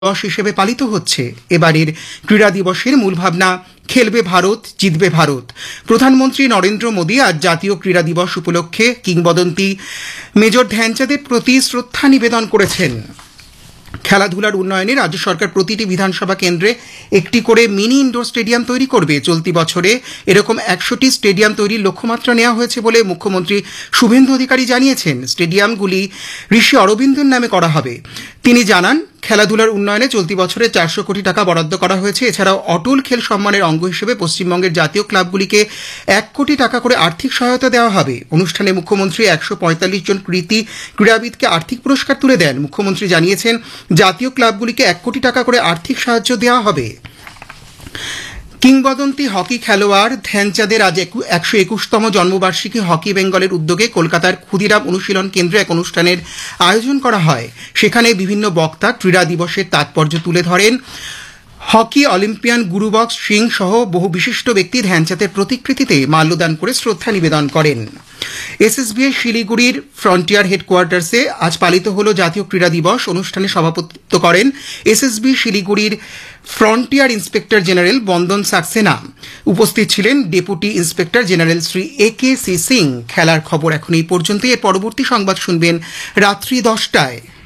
দিবস হিসেবে পালিত হচ্ছে। এবারের ক্রীড়া দিবসের মূল ভাবনা খেলবে ভারত, জিতবে ভারত। প্রধানমন্ত্রী নরেন্দ্র মোদী আজ জাতীয় ক্রীড়া দিবস উপলক্ষে কিংবদন্তি মেজর ধ্যানচাঁদের প্রতি শ্রদ্ধা নিবেদন করেছেন। খেলাধুলার উন্নয়নে রাজ্য সরকার প্রতিটি বিধানসভা কেন্দ্রে একটি করে মিনি ইনডোর স্টেডিয়াম তৈরি করবে। চলতি বছরে এরকম 100টি স্টেডিয়াম তৈরির লক্ষ্যমাত্রা নেওয়া হয়েছে বলে মুখ্যমন্ত্রী শুভেন্দু অধিকারী জানিয়েছেন। স্টেডিয়ামগুলি ঋষি অরবিন্দর নামে করা হবে। তিনি জানান, খেলাধুলার উন্নয়নে চলতি বছরে 400 কোটি টাকা বরাদ্দ করা হয়েছে। এছাড়াও অটল খেল সম্মানের অঙ্গ হিসেবে পশ্চিমবঙ্গের জাতীয় ক্লাবগুলিকে 1 কোটি টাকা করে আর্থিক সহায়তা দেওয়া হবে। অনুষ্ঠানে মুখ্যমন্ত্রী 145 জন কৃতী ক্রীড়াবিদকে আর্থিক পুরস্কার তুলে দেন। মুখ্যমন্ত্রী জানিয়েছেন, জাতীয় ক্লাবগুলিকে 1 কোটি টাকা করে আর্থিক সাহায্য দেওয়া হবে। কিংবদন্তি হকি খেলোয়াড় ধ্যানচাঁদের আজ 121তম জন্মবার্ষিকী হকি বেঙ্গলের উদ্যোগে কলকাতার ক্ষুদিরাম অনুশীলন কেন্দ্রে এক অনুষ্ঠানের আয়োজন করা হয়। সেখানে বিভিন্ন বক্তা ক্রীড়া দিবসের তাৎপর্য তুলে ধরেন। হকি অলিম্পিয়ান গুরুবক্স সিং সহ বহু বিশিষ্ট ব্যক্তি ধ্যানচাঁদের প্রতিকৃতিতে মাল্যদান করে শ্রদ্ধা নিবেদন করেন। এসএসবি শিলিগুড়ির ফ্রন্টিয়ার হেডকোয়ার্টার্সে আজ পালিত হল জাতীয় ক্রীড়া দিবস। অনুষ্ঠানে সভাপতিত্ব করেন এসএসবি শিলিগুড়ির ফ্রন্টিয়ার ইন্সপেক্টর জেনারেল বন্দন সাক্সেনা। উপস্থিত ছিলেন deputy inspector general Shri AK C Singh. খেলার খবর এখন এই পর্যন্তই। এর পরবর্তী সংবাদ শুনবেন রাত্রি 10টায়।